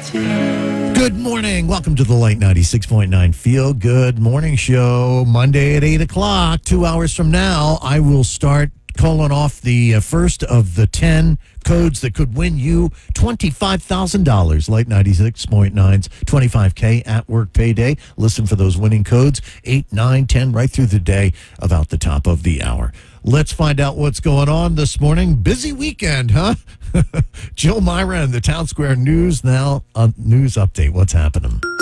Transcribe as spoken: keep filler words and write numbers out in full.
Good morning. Welcome to the Light ninety-six point nine Feel Good Morning Show. Monday at eight o'clock, two hours from now, I will start calling off the uh, first of the ten codes that could win you twenty-five thousand dollars. Light ninety-six point nine's twenty-five K at work payday. Listen for those winning codes, eight, nine, ten, right through the day, about the top of the hour. Let's find out what's going on this morning. Busy weekend, huh? Jill Myra and the Town Square News now. Uh, news update. What's happening?